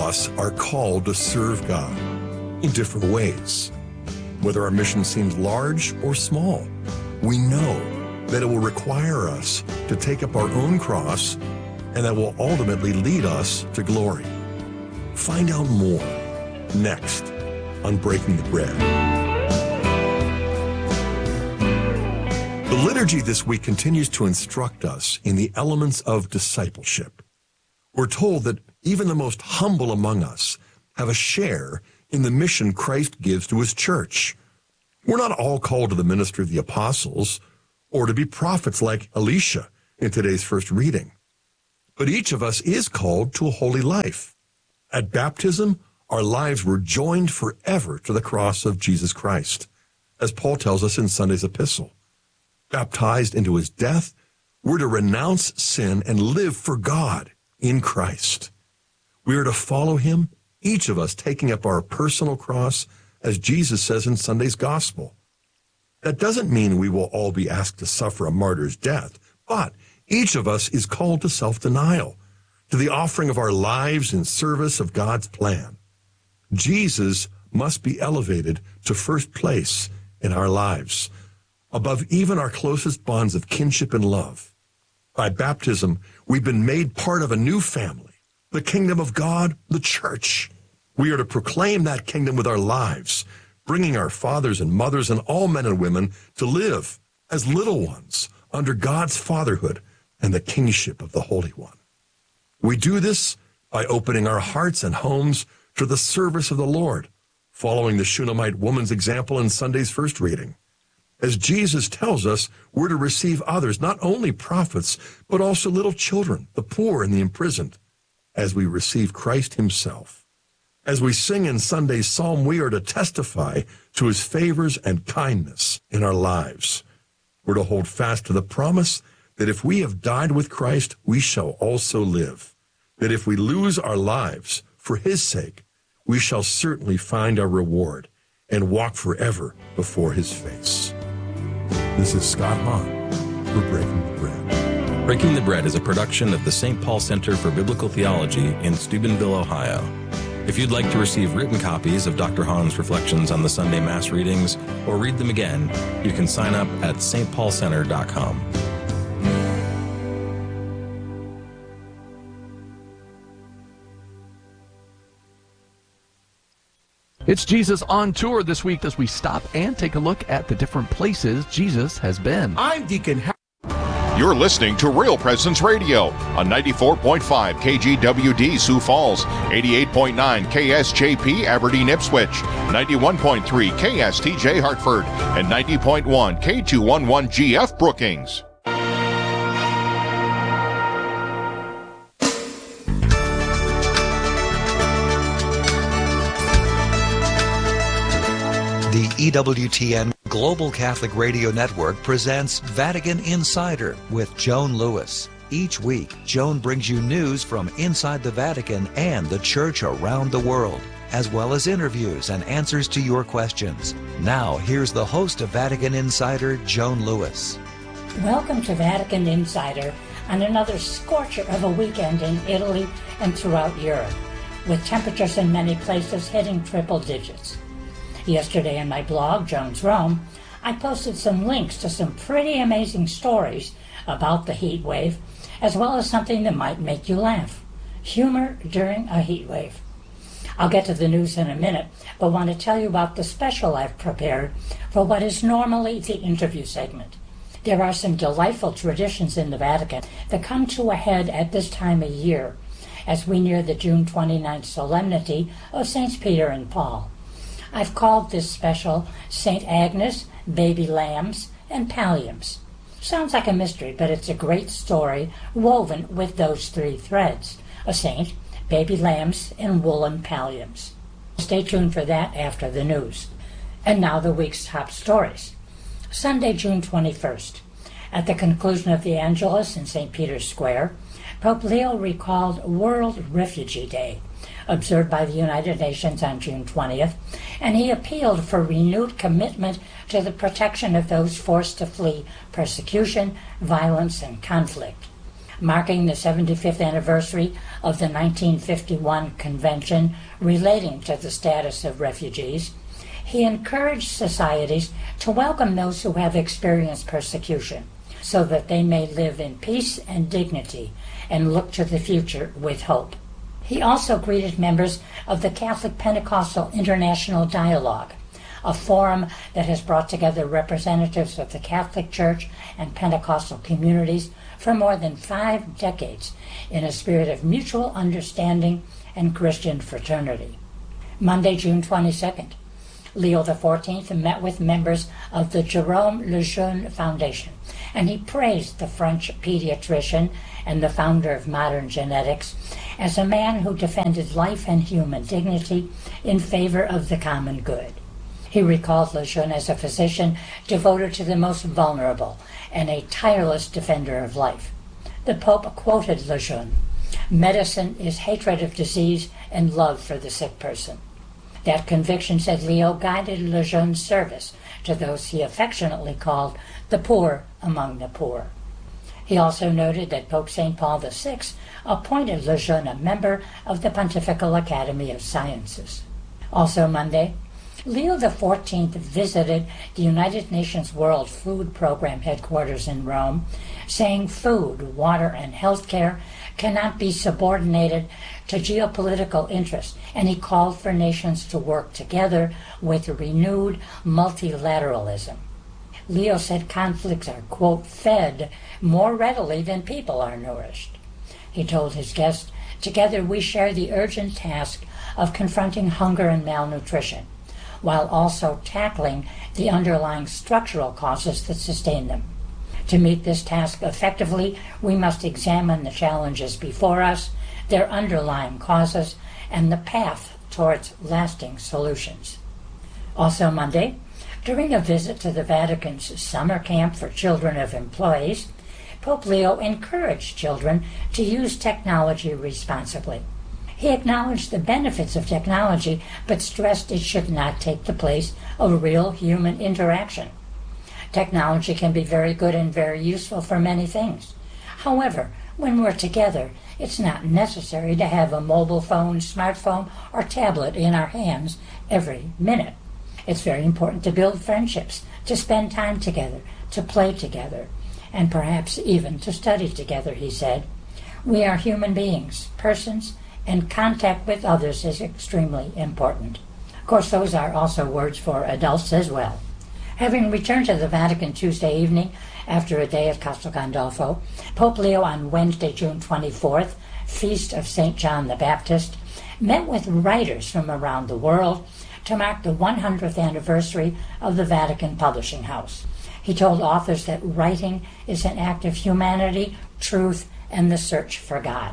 us are called to serve God in different ways. Whether our mission seems large or small, we know that it will require us to take up our own cross, and that will ultimately lead us to glory. Find out more next on Breaking the Bread. The liturgy this week continues to instruct us in the elements of discipleship. We're told that even the most humble among us have a share in the mission Christ gives to his church. We're not all called to the ministry of the apostles or to be prophets like Elisha in today's first reading. But each of us is called to a holy life. At baptism, our lives were joined forever to the cross of Jesus Christ, as Paul tells us in Sunday's epistle. Baptized into his death, we're to renounce sin and live for God in Christ. We are to follow him, each of us taking up our personal cross, as Jesus says in Sunday's gospel. That doesn't mean we will all be asked to suffer a martyr's death, but each of us is called to self-denial, to the offering of our lives in service of God's plan. Jesus must be elevated to first place in our lives, above even our closest bonds of kinship and love. By baptism, we've been made part of a new family, the kingdom of God, the church. We are to proclaim that kingdom with our lives, bringing our fathers and mothers and all men and women to live as little ones under God's fatherhood and the kingship of the Holy One. We do this by opening our hearts and homes to the service of the Lord, following the Shunammite woman's example in Sunday's first reading. As Jesus tells us, we're to receive others, not only prophets, but also little children, the poor and the imprisoned, as we receive Christ himself. As we sing in Sunday's psalm, we are to testify to his favors and kindness in our lives. We're to hold fast to the promise that if we have died with Christ, we shall also live. That if we lose our lives for his sake, we shall certainly find our reward and walk forever before his face. This is Scott Hahn for Breaking the Bread. Breaking the Bread is a production of the St. Paul Center for Biblical Theology in Steubenville, Ohio. If you'd like to receive written copies of Dr. Hahn's reflections on the Sunday Mass readings or read them again, you can sign up at stpaulcenter.com. It's Jesus on Tour this week as we stop and take a look at the different places Jesus has been. I'm Deacon You're listening to Real Presence Radio on 94.5 KGWD Sioux Falls, 88.9 KSJP Aberdeen Ipswich, 91.3 KSTJ Hartford, and 90.1 K211 GF Brookings. The EWTN Global Catholic Radio Network presents Vatican Insider with Joan Lewis. Each week, Joan brings you news from inside the Vatican and the Church around the world, as well as interviews and answers to your questions. Now, here's the host of Vatican Insider, Joan Lewis. Welcome to Vatican Insider on another scorcher of a weekend in Italy and throughout Europe, with temperatures in many places hitting triple digits. Yesterday in my blog, Joan's Rome, I posted some links to some pretty amazing stories about the heat wave, as well as something that might make you laugh. Humor during a heat wave. I'll get to the news in a minute, but want to tell you about the special I've prepared for what is normally the interview segment. There are some delightful traditions in the Vatican that come to a head at this time of year, as we near the June 29th solemnity of Saints Peter and Paul. I've called this special St. Agnes, Baby Lambs, and Palliums. Sounds like a mystery, but it's a great story woven with those three threads: a saint, baby lambs, and woolen palliums. Stay tuned for that after the news. And now the week's top stories. Sunday, June 21st. At the conclusion of the Angelus in St. Peter's Square, Pope Leo recalled World Refugee Day, observed by the United Nations on June 20th, and he appealed for renewed commitment to the protection of those forced to flee persecution, violence, and conflict. marking the 75th anniversary of the 1951 convention relating to the status of refugees, he encouraged societies to welcome those who have experienced persecution, so that they may live in peace and dignity and look to the future with hope. He also greeted members of the Catholic Pentecostal International Dialogue, a forum that has brought together representatives of the Catholic Church and Pentecostal communities for more than 5 decades in a spirit of mutual understanding and Christian fraternity. Monday, June 22nd, Leo XIV met with members of the Jerome Lejeune Foundation, and he praised the French pediatrician and the founder of modern genetics as a man who defended life and human dignity in favor of the common good. He recalled Lejeune as a physician devoted to the most vulnerable and a tireless defender of life. The Pope quoted Lejeune, "Medicine is hatred of disease and love for the sick person." That conviction, said Leo, guided Lejeune's service to those he affectionately called the poor among the poor. He also noted that Pope St. Paul VI appointed Lejeune a member of the Pontifical Academy of Sciences. Also Monday, Leo XIV visited the United Nations World Food Program headquarters in Rome, saying food, water, and health care cannot be subordinated to geopolitical interests, and he called for nations to work together with renewed multilateralism. Leo said conflicts are, quote, fed more readily than people are nourished. He told his guests, "Together we share the urgent task of confronting hunger and malnutrition, while also tackling the underlying structural causes that sustain them. To meet this task effectively, we must examine the challenges before us, their underlying causes, and the path towards lasting solutions." Also Monday, during a visit to the Vatican's summer camp for children of employees, Pope Leo encouraged children to use technology responsibly. He acknowledged the benefits of technology, but stressed it should not take the place of real human interaction. Technology can be very good and very useful for many things. However, when we're together, it's not necessary to have a mobile phone, smartphone, or tablet in our hands every minute. It's very important to build friendships, to spend time together, to play together, and perhaps even to study together, he said. We are human beings, persons, and contact with others is extremely important. Of course, those are also words for adults as well. Having returned to the Vatican Tuesday evening after a day at Castel Gandolfo, Pope Leo on Wednesday, June 24th, Feast of St. John the Baptist, met with writers from around the world to mark the 100th anniversary of the Vatican Publishing House. He told authors that writing is an act of humanity, truth, and the search for God.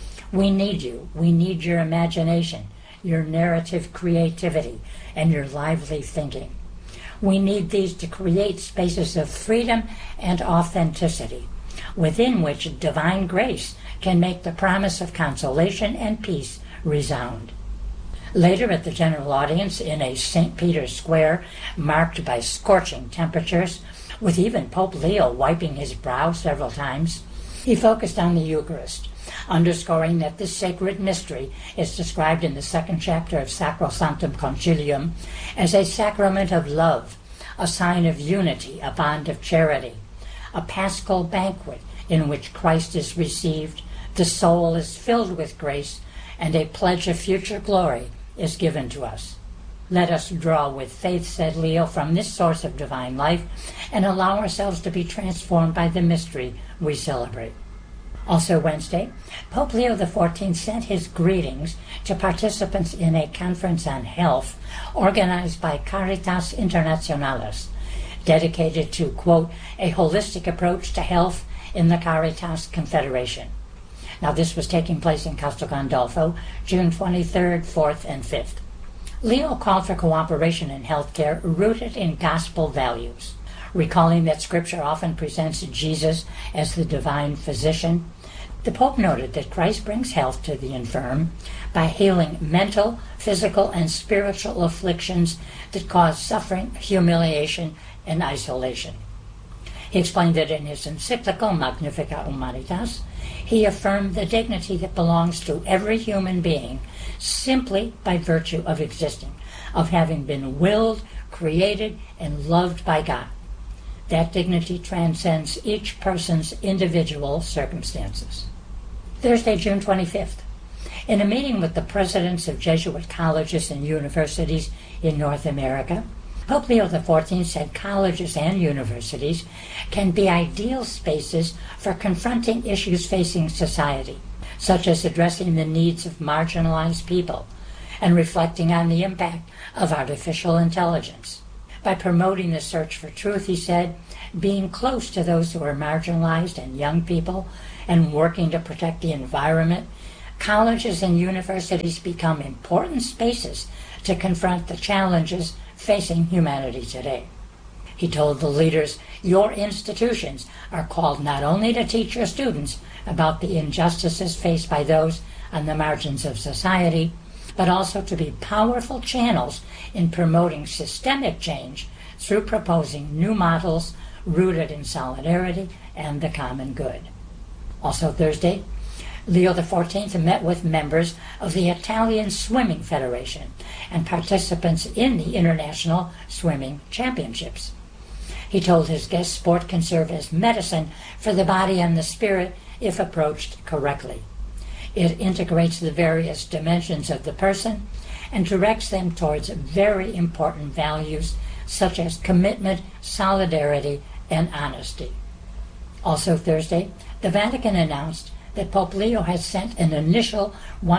We need you. We need your imagination, your narrative creativity, and your lively thinking. We need these to create spaces of freedom and authenticity, within which divine grace can make the promise of consolation and peace resound. Later at the general audience in a St. Peter's Square marked by scorching temperatures, with even Pope Leo wiping his brow several times, he focused on the Eucharist, underscoring that this sacred mystery is described in the second chapter of Sacrosanctum Concilium as a sacrament of love, a sign of unity, a bond of charity, a paschal banquet in which Christ is received, the soul is filled with grace, and a pledge of future glory is given to us. Let us draw with faith, said Leo, from this source of divine life and allow ourselves to be transformed by the mystery we celebrate. Also Wednesday, Pope Leo XIV sent his greetings to participants in a conference on health organized by Caritas Internationalis, dedicated to, quote, a holistic approach to health in the Caritas Confederation. Now this was taking place in Castel Gandolfo, June 23rd, 4th, and 5th. Leo called for cooperation in healthcare rooted in gospel values, recalling that Scripture often presents Jesus as the divine physician. The Pope noted that Christ brings health to the infirm by healing mental, physical, and spiritual afflictions that cause suffering, humiliation, and isolation. He explained that in his encyclical Magnificat Humanitas, He affirmed the dignity that belongs to every human being simply by virtue of existing, of having been willed, created, and loved by God. That dignity transcends each person's individual circumstances. Thursday, June 25th. In a meeting with the presidents of Jesuit colleges and universities in North America, Pope Leo XIV said colleges and universities can be ideal spaces for confronting issues facing society, such as addressing the needs of marginalized people and reflecting on the impact of artificial intelligence. By promoting the search for truth, he said, being close to those who are marginalized and young people and working to protect the environment, colleges and universities become important spaces to confront the challenges facing humanity today. He told the leaders, your institutions are called not only to teach your students about the injustices faced by those on the margins of society, but also to be powerful channels in promoting systemic change through proposing new models rooted in solidarity and the common good. Also Thursday, Leo XIV met with members of the Italian Swimming Federation and participants in the International Swimming Championships. He told his guests sport can serve as medicine for the body and the spirit if approached correctly. It integrates the various dimensions of the person and directs them towards very important values such as commitment, solidarity, and honesty. Also Thursday, the Vatican announced that Pope Leo has sent an initial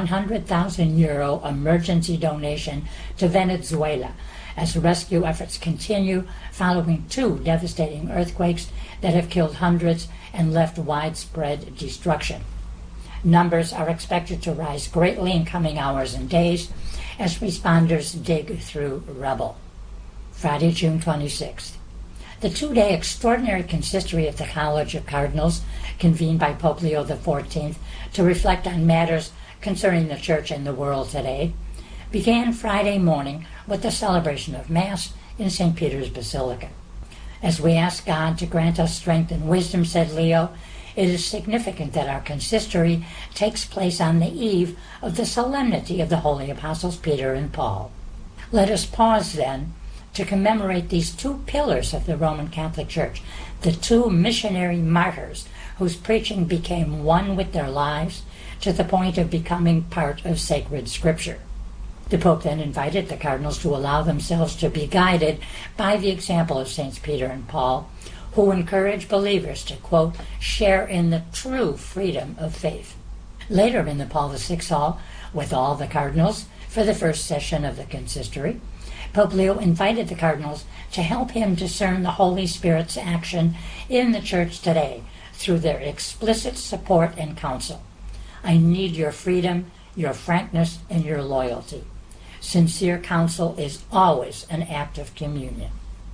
€100,000 emergency donation to Venezuela as rescue efforts continue following 2 devastating earthquakes that have killed hundreds and left widespread destruction. Numbers are expected to rise greatly in coming hours and days as responders dig through rubble. Friday, June 26th. The 2-day extraordinary consistory of the College of Cardinals, convened by Pope Leo XIV to reflect on matters concerning the Church and the world today, began Friday morning with the celebration of Mass in St. Peter's Basilica. As we ask God to grant us strength and wisdom, said Leo, it is significant that our consistory takes place on the eve of the solemnity of the Holy Apostles Peter and Paul. Let us pause, then, to commemorate these 2 pillars of the Roman Catholic Church, the 2 missionary martyrs whose preaching became one with their lives to the point of becoming part of sacred Scripture. The Pope then invited the cardinals to allow themselves to be guided by the example of Saints Peter and Paul, who encourage believers to, quote, share in the true freedom of faith. Later in the Paul VI Hall, with all the cardinals, for the first session of the consistory, Pope Leo invited the cardinals to help him discern the Holy Spirit's action in the Church today through their explicit support and counsel. I need your freedom, your frankness, and your loyalty. Sincere counsel is always an act of communion.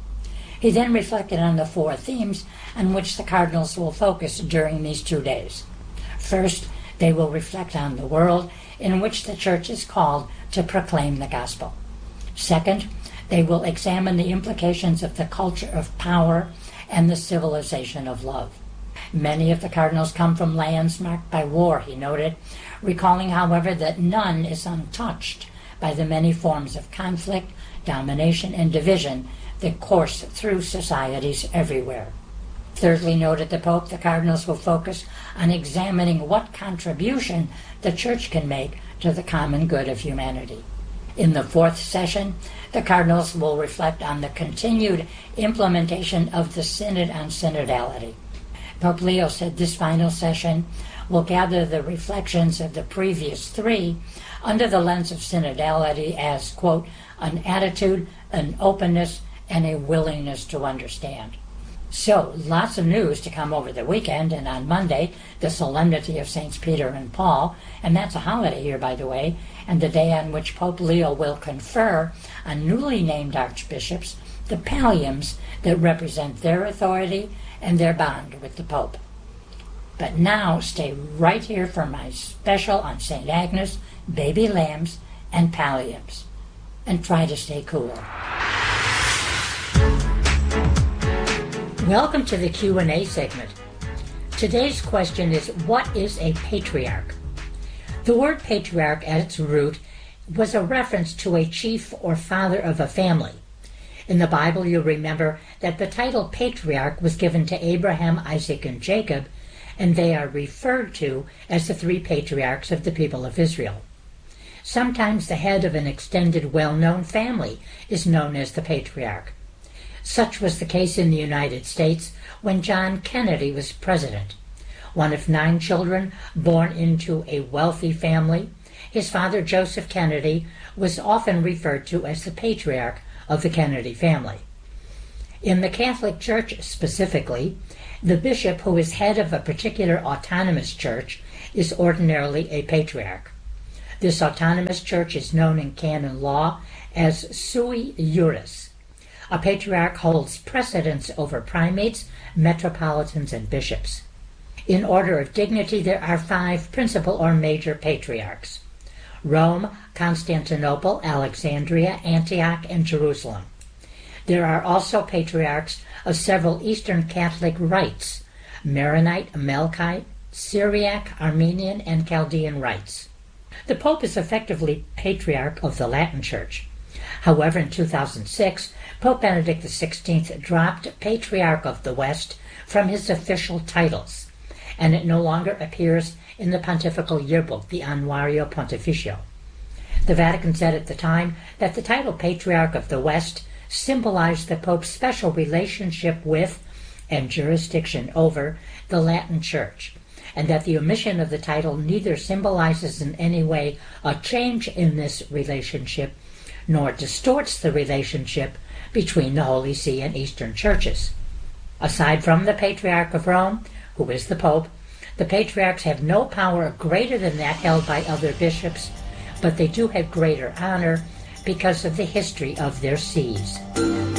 He then reflected on the 4 themes on which the cardinals will focus during these 2 days. First, they will reflect on the world in which the Church is called to proclaim the gospel. Second, they will examine the implications of the culture of power and the civilization of love. Many of the cardinals come from lands marked by war, he noted, recalling, however, that none is untouched by the many forms of conflict, domination, and division that course through societies everywhere. Thirdly, noted the Pope, the cardinals will focus on examining what contribution the Church can make to the common good of humanity. In the 4th session, the cardinals will reflect on the continued implementation of the Synod on Synodality. Pope Leo said this final session will gather the reflections of the previous 3 under the lens of synodality as, quote, an attitude, an openness, and a willingness to understand. So, lots of news to come over the weekend, and on Monday, the solemnity of Saints Peter and Paul, and that's a holiday here, by the way, and the day on which Pope Leo will confer on newly named archbishops the palliums that represent their authority and their bond with the Pope. But now, stay right here for my special on St. Agnes, baby lambs, and palliums, and try to stay cool. Welcome to the Q&A segment. Today's question is, what is a patriarch? The word patriarch at its root was a reference to a chief or father of a family. In the Bible, you'll remember that the title patriarch was given to Abraham, Isaac, and Jacob, and they are referred to as the three patriarchs of the people of Israel. Sometimes the head of an extended, well-known family is known as the patriarch. Such was the case in the United States when John Kennedy was president. One of 9 children born into a wealthy family, his father, Joseph Kennedy, was often referred to as the patriarch of the Kennedy family. In the Catholic Church specifically, the bishop who is head of a particular autonomous church is ordinarily a patriarch. This autonomous church is known in canon law as sui juris. A patriarch holds precedence over primates, metropolitans, and bishops. In order of dignity, there are 5 principal or major patriarchs: Rome, Constantinople, Alexandria, Antioch, and Jerusalem. There are also patriarchs of several Eastern Catholic rites: Maronite, Melkite, Syriac, Armenian, and Chaldean rites. The Pope is effectively Patriarch of the Latin Church. However, in 2006, Pope Benedict XVI dropped Patriarch of the West from his official titles, and it no longer appears in the Pontifical Yearbook, the Annuario Pontificio. The Vatican said at the time that the title Patriarch of the West symbolized the Pope's special relationship with and jurisdiction over the Latin Church, and that the omission of the title neither symbolizes in any way a change in this relationship nor distorts the relationship between the Holy See and Eastern churches. Aside from the Patriarch of Rome, who is the Pope, the patriarchs have no power greater than that held by other bishops, but they do have greater honor because of the history of their sees.